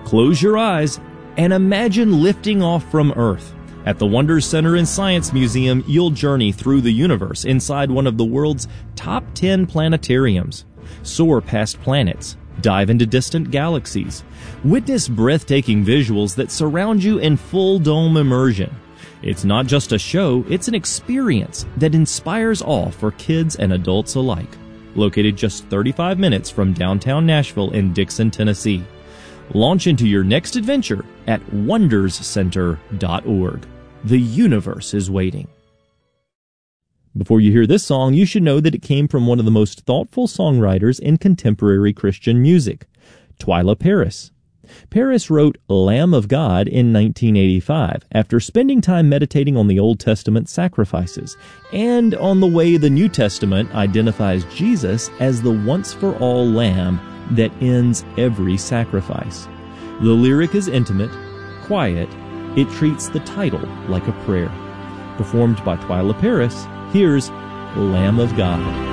Close your eyes and imagine lifting off from Earth. At the Wonders Center and Science Museum, you'll journey through the universe inside one of the world's top 10 planetariums. Soar past planets, dive into distant galaxies, witness breathtaking visuals that surround you in full dome immersion. It's not just a show, it's an experience that inspires awe for kids and adults alike. Located just 35 minutes from downtown Nashville in Dixon, Tennessee. Launch into your next adventure at wonderscenter.org. The universe is waiting. Before you hear this song, you should know that it came from one of the most thoughtful songwriters in contemporary Christian music, Twila Paris. Paris wrote Lamb of God in 1985 after spending time meditating on the Old Testament sacrifices and on the way the New Testament identifies Jesus as the once-for-all Lamb that ends every sacrifice. The lyric is intimate, quiet, it treats the title like a prayer. Performed by Twila Paris, here's Lamb of God.